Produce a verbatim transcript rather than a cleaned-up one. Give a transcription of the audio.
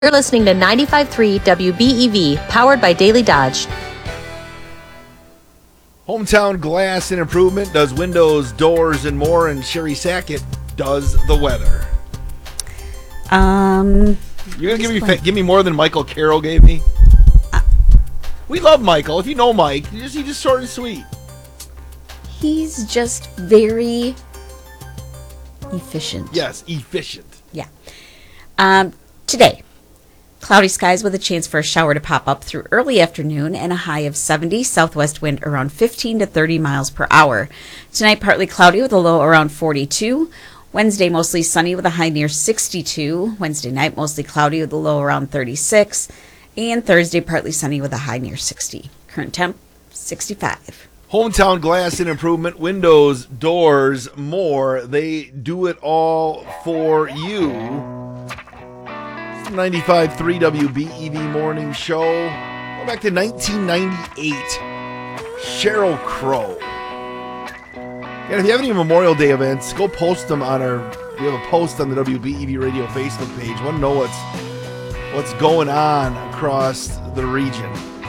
You're listening to ninety-five point three W B E V, powered by Daily Dodge. Hometown Glass and Improvement does windows, doors, and more, and Sherry Sackett does the weather. Um, You're gonna give me fa- give me more than Michael Carroll gave me. Uh, we love Michael. If you know Mike, you just he's just short and sweet. He's just very efficient. Yes, efficient. Yeah. Um, today, cloudy skies with a chance for a shower to pop up through early afternoon and a high of seventy, southwest wind around fifteen to thirty miles per hour. Tonight, partly cloudy with a low around forty-two. Wednesday, mostly sunny with a high near sixty-two. Wednesday night, mostly cloudy with a low around thirty-six. And Thursday, partly sunny with a high near sixty. Current temp, sixty-five. Hometown Glass and Improvement, windows, doors, more. They do it all for you. ninety-five point three W B E V Morning Show. Go back to nineteen ninety-eight. Sheryl Crow. And if you have any Memorial Day events, go post them on our. We have a post on the W B E V Radio Facebook page. Want to know what's what's going on across the region?